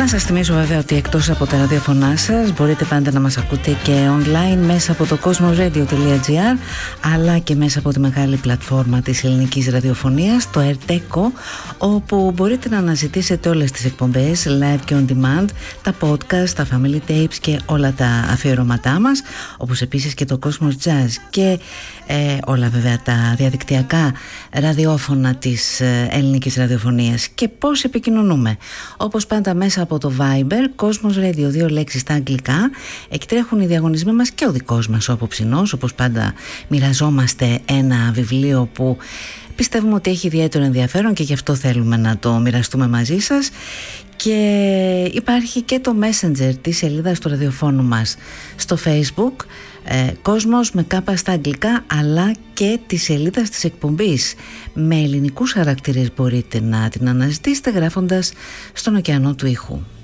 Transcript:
Να σας θυμίσω βέβαια ότι εκτός από τα ραδιοφωνά σας μπορείτε πάντα να μας ακούτε και online μέσα από το cosmosradio.gr, αλλά και μέσα από τη μεγάλη πλατφόρμα της ελληνικής ραδιοφωνίας, το Erteco, όπου μπορείτε να αναζητήσετε όλες τις εκπομπές live και on demand, τα podcast, τα family tapes και όλα τα αφιερωματά μας, όπως επίσης και το Cosmos Jazz και όλα βέβαια τα διαδικτυακά ραδιόφωνα της ελληνικής ραδιοφωνίας. Και πώς επικοινωνούμε? Όπως πάντα μέσα από το Viber, Cosmos Radio, 2 λέξεις στα αγγλικά. Εκεί τρέχουν οι διαγωνισμοί μας και ο δικός μας ο απόψινός. Όπως πάντα μοιραζόμαστε ένα βιβλίο που πιστεύουμε ότι έχει ιδιαίτερο ενδιαφέρον και γι' αυτό θέλουμε να το μοιραστούμε μαζί σας. Και υπάρχει και το Messenger της σελίδας του ραδιοφώνου μας στο Facebook, Κόσμος με κάπα στα αγγλικά, αλλά και τη σελίδα της εκπομπής με ελληνικούς χαρακτήρες. Μπορείτε να την αναζητήσετε γράφοντας στον ωκεανό του ήχου.